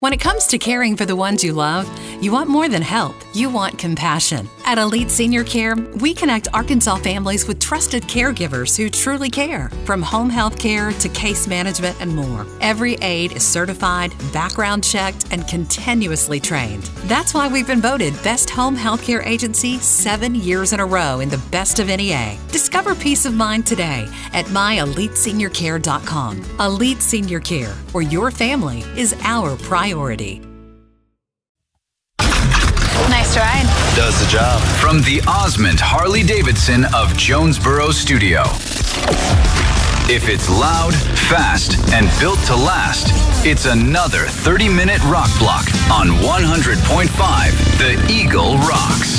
When it comes to caring for the ones you love, you want more than help. You want compassion. At Elite Senior Care, we connect Arkansas families with trusted caregivers who truly care. From home health care to case management and more, every aide is certified, background checked, and continuously trained. That's why we've been voted Best Home Healthcare Agency 7 years in a row in the Best of NEA. Discover peace of mind today at myeliteseniorcare.com. Elite Senior Care, where your family is our priority. Nice ride. Does the job. From the Osmond Harley-Davidson of Jonesboro Studio. If it's loud, fast, and built to last, it's another 30-minute rock block on 100.5 The Eagle Rocks.